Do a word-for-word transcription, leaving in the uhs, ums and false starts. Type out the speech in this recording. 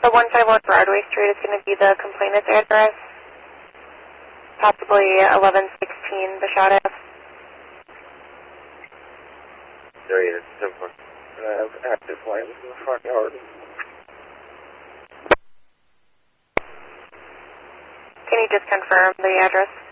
the one fifty-one Broadway Street is going to be the complainant's address. Possibly eleven sixteen Bashad Ave. There is simple. I have active flames in the front yard. Can you just confirm the address?